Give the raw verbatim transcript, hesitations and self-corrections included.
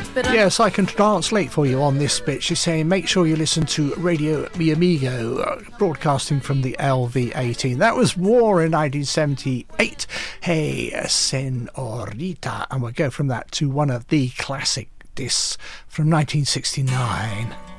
Yes, I can translate for you on this bit. She's saying, make sure you listen to Radio Mi Amigo, uh, broadcasting from the L V eighteen. That was War in nineteen seventy-eight. Hey, Senorita. And we'll go from that to one of the classic discs from nineteen sixty-nine.